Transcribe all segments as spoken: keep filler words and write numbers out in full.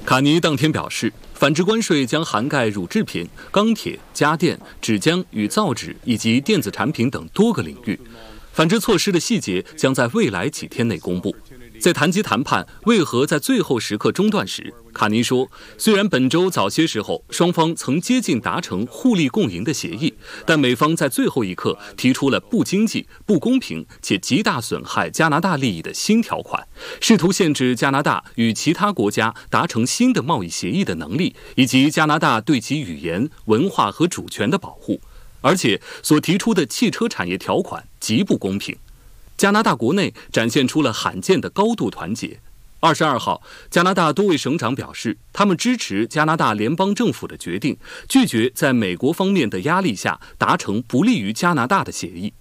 卡尼当天表示，反制关税将涵盖乳制品、钢铁、家电、纸浆与造纸以及电子产品等多个领域。反制措施的细节将在未来几天内公布。在谈及谈判为何在最后时刻中断时，卡尼说，虽然本周早些时候双方曾接近达成互利共赢的协议，但美方在最后一刻提出了不经济、不公平且极大损害加拿大利益的新条款，试图限制加拿大与其他国家达成新的贸易协议的能力，以及加拿大对其语言、文化和主权的保护。而且所提出的汽车产业条款极不公平。加拿大国内展现出了罕见的高度团结。二十二号，加拿大多位省长表示，他们支持加拿大联邦政府的决定，拒绝在美国方面的压力下达成不利于加拿大的协议。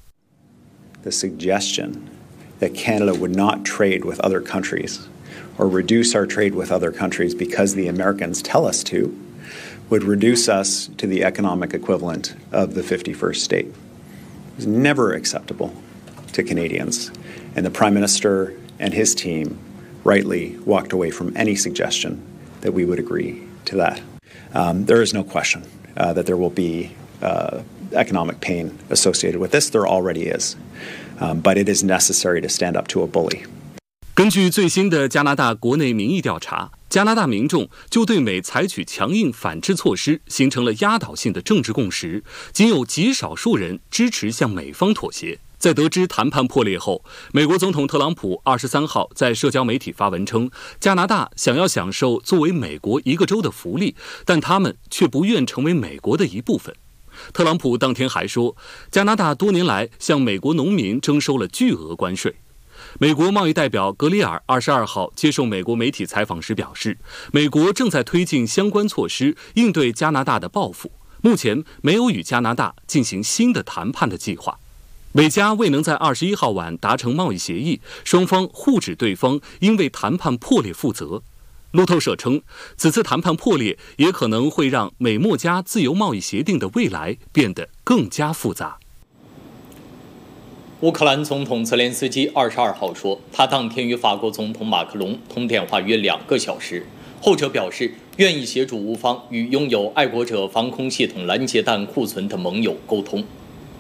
The suggestion that Canada would not trade with other countries or reduce our trade with other countries because the Americans tell us to would reduce us to the economic equivalent of the fifty-first state. It was never acceptable to Canadians, and the Prime Minister and his team rightly walked away from any suggestion that we would agree to that. Um, there is no question uh, that there will be uh, economic pain associated with this. There already is, um, but it is necessary to stand up to a bully. 根据最新的加拿大国内民意调查，加拿大民众就对美采取强硬反制措施形成了压倒性的政治共识，仅有极少数人支持向美方妥协。在得知谈判破裂后，美国总统特朗普二十三号在社交媒体发文称，加拿大想要享受作为美国一个州的福利，但他们却不愿成为美国的一部分。特朗普当天还说，加拿大多年来向美国农民征收了巨额关税。美国贸易代表格里尔二十二号接受美国媒体采访时表示，美国正在推进相关措施应对加拿大的报复，目前没有与加拿大进行新的谈判的计划。美加未能在二十一号晚达成贸易协议，双方互指对方应为谈判破裂负责。路透社称，此次谈判破裂也可能会让美墨加自由贸易协定的未来变得更加复杂。 乌克兰总统泽连斯基二十二号说，他当天与法国总统马克龙通电话约两个小时，后者表示愿意协助乌方与拥有爱国者防空系统拦截弹库存的盟友沟通。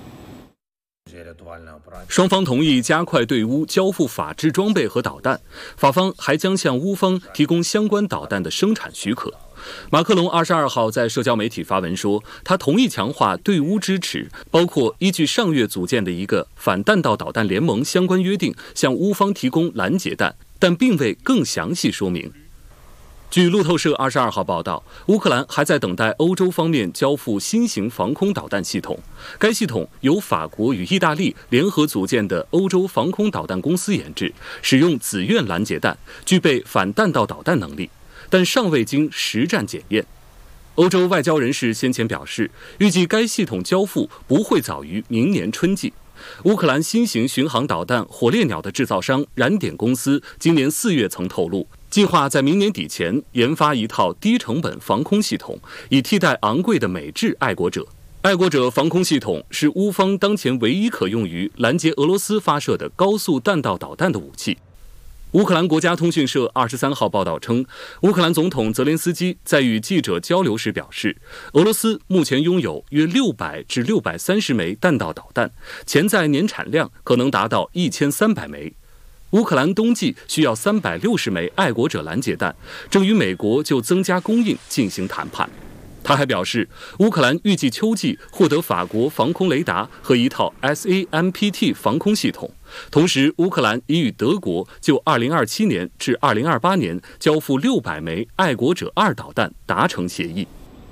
双方同意加快对乌交付法制装备和导弹，法方还将向乌方提供相关导弹的生产许可。马克龙二十二号在社交媒体发文说，他同意强化对乌支持，包括依据上月组建的一个反弹道导弹联盟相关约定，向乌方提供拦截弹，但并未更详细说明。据路透社二十二号报道，乌克兰还在等待欧洲方面交付新型防空导弹系统。该系统由法国与意大利联合组建的欧洲防空导弹公司研制，使用紫苑拦截弹，具备反弹道导弹能力，但尚未经实战检验。欧洲外交人士先前表示，预计该系统交付不会早于明年春季。乌克兰新型巡航导弹火烈鸟的制造商燃点公司今年四月曾透露，计划在明年底前研发一套低成本防空系统，以替代昂贵的美制爱国者。爱国者防空系统是乌方当前唯一可用于拦截俄罗斯发射的高速弹道导弹的武器。乌克兰国家通讯社二十三号报道称，乌克兰总统泽连斯基在与记者交流时表示，俄罗斯目前拥有约六百至六百三十枚弹道导弹，潜在年产量可能达到一千三百枚。乌克兰冬季需要三百六十枚爱国者拦截弹，正与美国就增加供应进行谈判。他还表示，乌克兰预计秋季获得法国防空雷达和一套 S A M P T 防空系统。同时，乌克兰已与德国就二零二七年至二零二八年交付六百枚爱国者二导弹达成协议。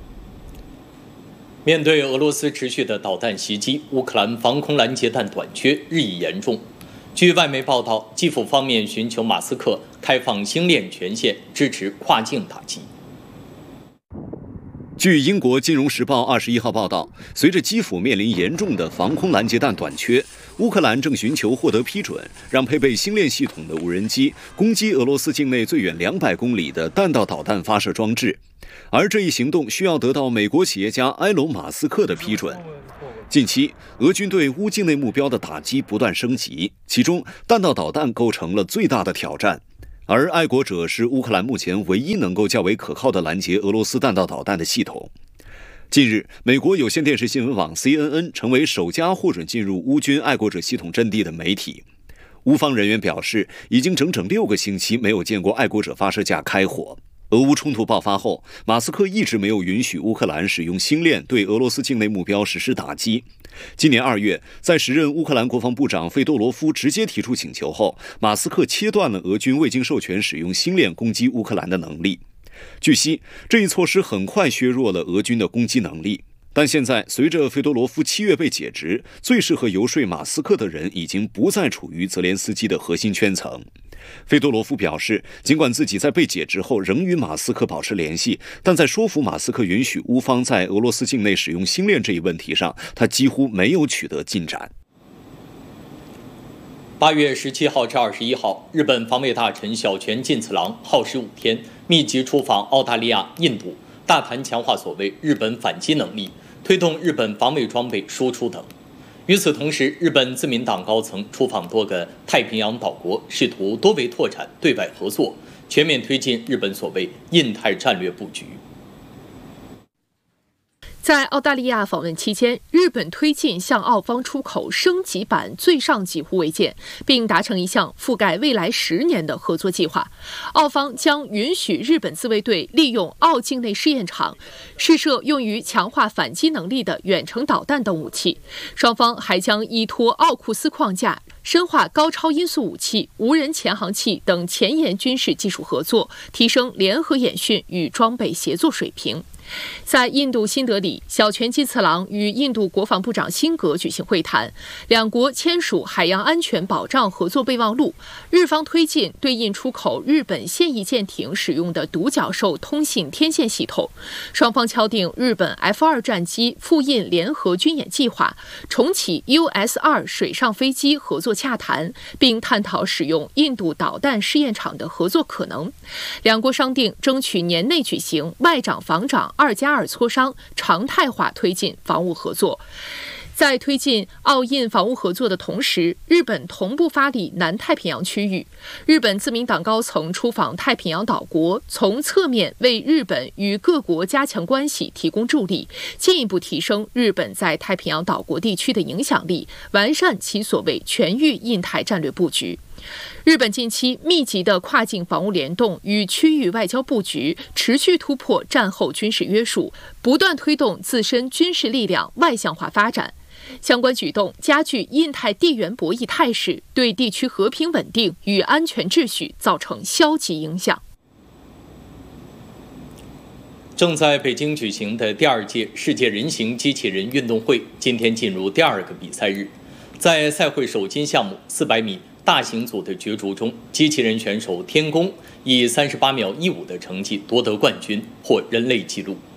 面对俄罗斯持续的导弹袭击，乌克兰防空拦截弹短缺日益严重。据外媒报道，基辅方面寻求马斯克开放星链权限，支持跨境打击。 据英国《金融时报》二十一号报道，随着基辅面临严重的防空拦截弹短缺，乌克兰正寻求获得批准，让配备星链系统的无人机攻击俄罗斯境内最远两百公里的弹道导弹发射装置。而这一行动需要得到美国企业家埃隆·马斯克的批准。近期，俄军对乌境内目标的打击不断升级，其中弹道导弹构成了最大的挑战。 而爱国者是乌克兰目前唯一能够较为可靠的拦截俄罗斯弹道导弹的系统。近日，美国有线电视新闻网 C N N 成为首家获准进入乌军爱国者系统阵地的媒体。乌方人员表示，已经整整六个星期没有见过爱国者发射架开火。俄乌冲突爆发后，马斯克一直没有允许乌克兰使用星链对俄罗斯境内目标实施打击。今年二月，在时任乌克兰国防部长费多罗夫直接提出请求后，马斯克切断了俄军未经授权使用星链攻击乌克兰的能力。据悉，这一措施很快削弱了俄军的攻击能力。但现在，随着费多罗夫七月被解职，最适合游说马斯克的人已经不再处于泽连斯基的核心圈层。费多罗夫表示，尽管自己在被解职后仍与马斯克保持联系，但在说服马斯克允许乌方在俄罗斯境内使用星链这一问题上，他几乎没有取得进展。 八月十七号至二十一号，日本防卫大臣小泉进次郎耗时五天，密集出访澳大利亚、印度，大谈强化所谓日本反击能力，推动日本防卫装备输出等。与此同时，日本自民党高层出访多个太平洋岛国，试图多维拓展对外合作，全面推进日本所谓印太战略布局。 在澳大利亚访问期间，日本推进向澳方出口升级版最上级护卫舰，并达成一项覆盖未来十年的合作计划。澳方将允许日本自卫队利用澳境内试验场试射用于强化反击能力的远程导弹等武器。双方还将依托奥库斯框架，深化高超音速武器、无人潜航器等前沿军事技术合作，提升联合演训与装备协作水平。在印度新德里，小泉进次郎与印度国防部长辛格举行会谈，两国签署海洋安全保障合作备忘录。日方推进对印出口日本现役舰艇使用的独角兽通信天线系统，双方敲定日本 F 二 战机复印联合军演计划，重启 U S 二 水上飞机合作洽谈，并探讨使用印度导弹试验场的合作可能。两国商定争取年内举行外长防长二加二磋商，常态化推进防务合作。在推进澳印防务合作的同时，日本同步发力南太平洋区域。日本自民党高层出访太平洋岛国，从侧面为日本与各国加强关系提供助力，进一步提升日本在太平洋岛国地区的影响力，完善其所谓全域印太战略布局。日本近期密集的跨境防务联动与区域外交布局，持续突破战后军事约束，不断推动自身军事力量外向化发展。相关举动加剧印太地缘博弈态势，对地区和平稳定与安全秩序造成消极影响。 正在北京举行的第二届世界人形机器人运动会今天进入第二个比赛日，在赛会首金项目四百米大型组的角逐中，机器人选手天宫以三十八秒一五的成绩夺得冠军，破人类纪录。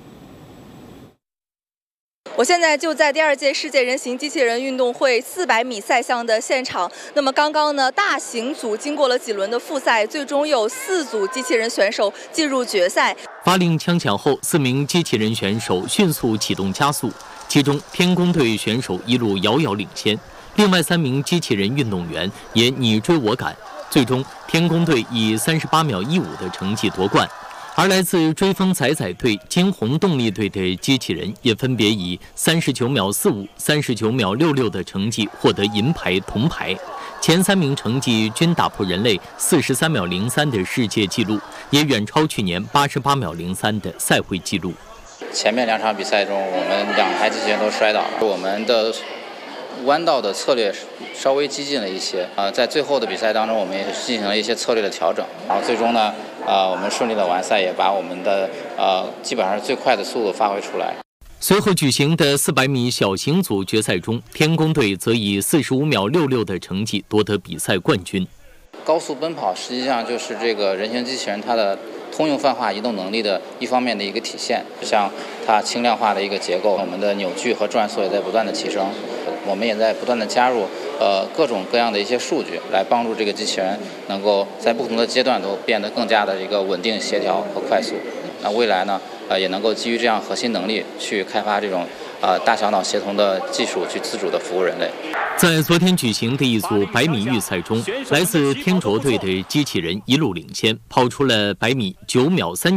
我现在就在第二届世界人形机器人运动会四百米赛项的现场。那么刚刚呢，大型组经过了几轮的复赛，最终有四组机器人选手进入决赛。 发令枪响后，四名机器人选手迅速启动加速，其中天宫队选手一路遥遥领先，另外三名机器人运动员也你追我赶，最终天宫队以三十八秒一五的成绩夺冠。而来自追风仔仔队、金鸿动力队的机器人也分别以三十九秒四五、三十九秒六六的成绩获得银牌、铜牌。前三名成绩均打破人类四十三秒零三的世界纪录，也远超去年八十八秒零三的赛会纪录。 前面两场比赛中，我们两台机器人都摔倒了，我们的弯道的策略稍微激进了一些啊，在最后的比赛当中，我们也进行了一些策略的调整，然后最终呢，呃，我们顺利的完赛，也把我们的呃基本上最快的速度发挥出来。 随后举行的四百米小型组决赛中，天宫队则以四十五秒六六的成绩夺得比赛冠军。 高速奔跑实际上就是这个人形机器人它的通用泛化移动能力的一方面的一个体现，像它轻量化的一个结构，我们的扭矩和转速也在不断的提升，我们也在不断的加入呃各种各样的一些数据，来帮助这个机器人能够在不同的阶段都变得更加的一个稳定、协调和快速。那未来呢，呃也能够基于这样核心能力去开发这种呃大小脑协同的技术去自主的服务人类。 在昨天举行的一组百米预赛中，来自天卓队的机器人一路领先，跑出了百米九秒三。